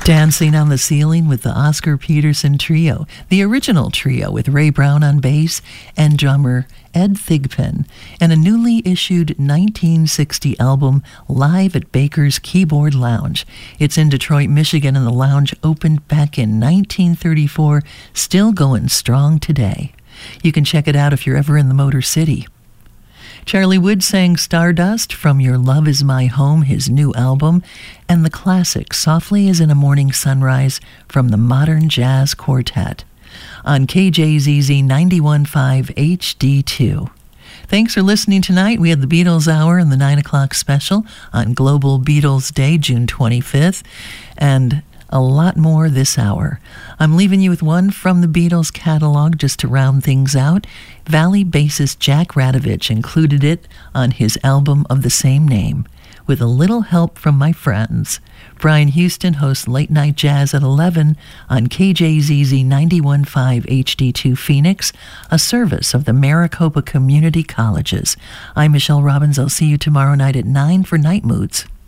Dancing on the Ceiling with the Oscar Peterson Trio, the original trio with Ray Brown on bass and drummer Ed Thigpen, and a newly issued 1960 album, Live at Baker's Keyboard Lounge. It's in Detroit, Michigan, and the lounge opened back in 1934, still going strong today. You can check it out if you're ever in the Motor City. Charlie Wood sang Stardust from Your Love Is My Home, his new album, and the classic Softly as in a Morning Sunrise from the Modern Jazz Quartet on KJZZ 91.5 HD2. Thanks for listening tonight. We had the Beatles Hour and the 9 o'clock special on Global Beatles Day, June 25th, and a lot more this hour. I'm leaving you with one from the Beatles catalog just to round things out. Valley bassist Jack Radovich included it on his album of the same name. With a little help from my friends, Brian Houston hosts Late Night Jazz at 11 on KJZZ 91.5 HD2 Phoenix, a service of the Maricopa Community Colleges. I'm Michelle Robbins. I'll see you tomorrow night at 9 for Night Moods.